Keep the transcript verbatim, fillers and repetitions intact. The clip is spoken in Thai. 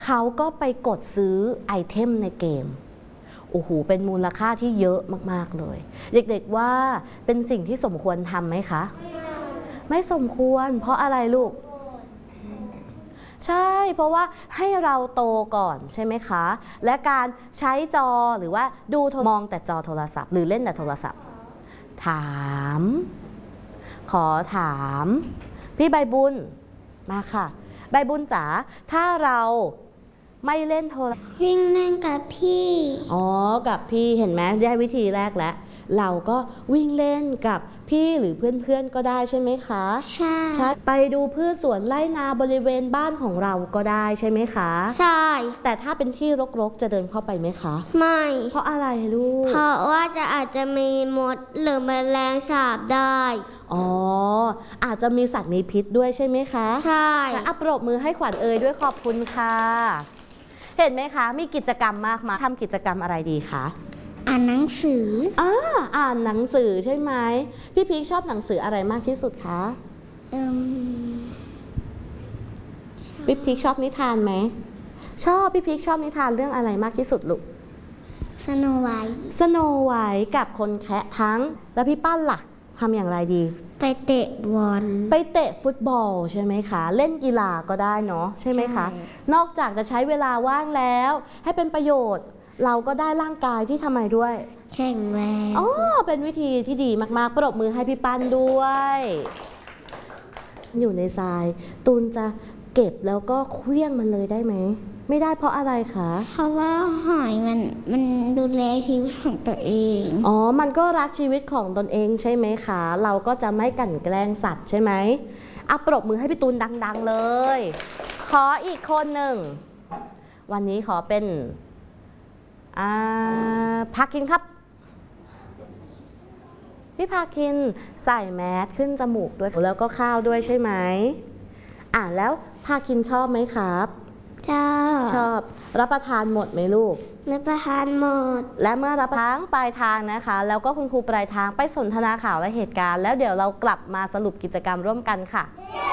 เขาก็ไปกดซื้อไอเทมในเกมโอ้โหเป็นมูลค่าที่เยอะมากๆเลยเด็กๆว่าเป็นสิ่งที่สมควรทำไหมคะไม่สมควรเพราะอะไรลูกใช่เพราะว่าให้เราโตก่อนใช่ไหมคะและการใช้จอหรือว่าดูมองแต่จอโทรศัพท์หรือเล่นแต่โทรศัพท์ถามขอถามพี่ใบบุญมาค่ะใบบุญจ๋าถ้าเราไม่เล่นโทรศัพท์วิ่งเล่นกับพี่อ๋อกับพี่เห็นไหมได้วิธีแรกแล้วเราก็วิ่งเล่นกับพี่หรือเพื่อนๆก็ได้ใช่ไหมคะใช่ชัดไปดูพืชสวนไร่นาบริเวณบ้านของเราก็ได้ใช่ไหมคะใช่แต่ถ้าเป็นที่รกๆจะเดินเข้าไปไหมคะไม่เพราะอะไรลูกเพราะว่าจะอาจจะมีมดหรือแมลงสาบได้อ๋ออาจจะมีสัตว์มีพิษด้วยใช่ไหมคะใช่อัปปรบมือให้ขวัญเอ่ยด้วยขอบคุณค่ะเห็นไหมคะมีกิจกรรมมากมายทำกิจกรรมอะไรดีคะอ่านหนังสืออ่าอ่านหนังสือใช่ไหมพี่พีคชอบหนังสืออะไรมากที่สุดคะอืมพี่พีคชอบนิทานไหมชอบพี่พีคชอบนิทานเรื่องอะไรมากที่สุดลูกสโนไวท์สโนไวท์กับคนแคะทั้งแล้วพี่ปั้นล่ะทำอย่างไรดีไปเตะบอลไปเตะฟุตบอลใช่ไหมคะเล่นกีฬาก็ได้เนาะใช่ไหมคะนอกจากจะใช้เวลาว่างแล้วให้เป็นประโยชน์เราก็ได้ร่างกายที่ทำไมด้วยแข็งแรงอ๋อเป็นวิธีที่ดีมากๆปรบมือให้พี่ปั้นด้วยอยู่ในทรายตูนจะเก็บแล้วก็เคลี้ยงมันเลยได้ไหมไม่ได้เพราะอะไรคะเพราะว่าหอยมันมันดูแลชีวิตของตัวเองอ๋อมันก็รักชีวิตของตนเองใช่ไหมคะเราก็จะไม่กลั่นแกล้งสัตว์ใช่ไหมอ่ะปรบมือให้พี่ตูนดังๆเลยขออีกคนหนึ่งวันนี้ขอเป็นพาคินครับพี่พาคินใส่แมสขึ้นจมูกด้วยแล้วก็ข้าวด้วยใช่ไหมอ่ะแล้วพาคินชอบไหมครับชอบชอบรับประทานหมดไหมลูกรับประทานหมดและเมื่อรับประทานปลายทางนะคะแล้วก็คุณครูปลายทางไปสนทนาข่าวและเหตุการณ์แล้วเดี๋ยวเรากลับมาสรุปกิจกรรมร่วมกันค่ะ